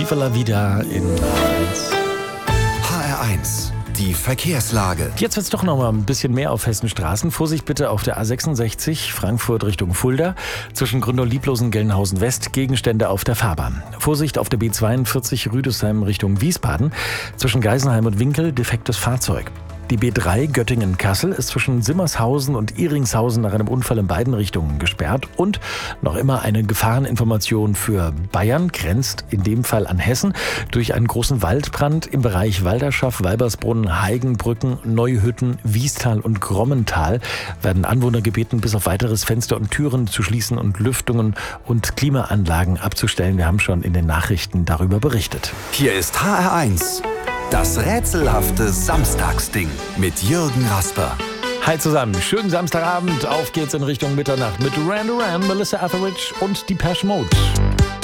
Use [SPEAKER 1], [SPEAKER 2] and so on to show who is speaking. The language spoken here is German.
[SPEAKER 1] Viva la Vida in HR1.
[SPEAKER 2] HR1, die Verkehrslage.
[SPEAKER 1] Jetzt wird es doch noch mal ein bisschen mehr auf Hessenstraßen. Vorsicht bitte auf der A66 Frankfurt Richtung Fulda. Zwischen Gründau-Lieblosen, Gelnhausen West Gegenstände auf der Fahrbahn. Vorsicht auf der B42 Rüdesheim Richtung Wiesbaden. Zwischen Geisenheim und Winkel defektes Fahrzeug. Die B3 Göttingen-Kassel ist zwischen Simmershausen und Iringshausen nach einem Unfall in beiden Richtungen gesperrt. Und noch immer eine Gefahreninformation für Bayern, grenzt in dem Fall an Hessen. Durch einen großen Waldbrand im Bereich Walderschaff, Weibersbrunn, Heigenbrücken, Neuhütten, Wiestal und Grommental werden Anwohner gebeten, bis auf weiteres Fenster und Türen zu schließen und Lüftungen und Klimaanlagen abzustellen. Wir haben schon in den Nachrichten darüber berichtet.
[SPEAKER 2] Hier ist HR1. Das rätselhafte Samstagsding mit Jürgen Rasper.
[SPEAKER 1] Hi zusammen, schönen Samstagabend. Auf geht's in Richtung Mitternacht mit Duran Duran, Melissa Etheridge und Depeche Mode.